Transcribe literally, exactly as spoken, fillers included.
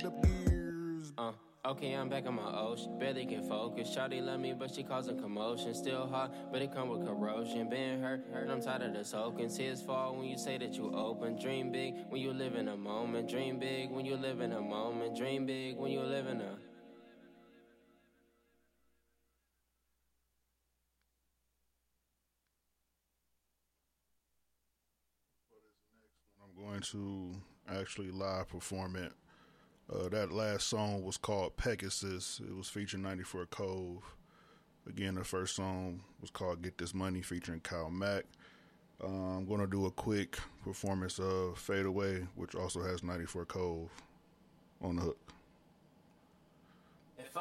shift up gears. Uh, okay, I'm back on my ocean. Barely can focus. Shawty love me, but she causing commotion. Still hot, but it come with corrosion. Been hurt, hurt, I'm tired of the soaking. Tears fall when you say that you open. Dream big when you live in a moment. Dream big when you live in a moment. Dream big when you live in a... I'm going to actually live perform it. Uh, that last song was called Pegasus. It was featuring ninety-four Cove. Again, the first song was called Get This Money featuring Kyle Mack. Uh, I'm going to do a quick performance of Fade Away, which also has ninety-four Cove on the hook.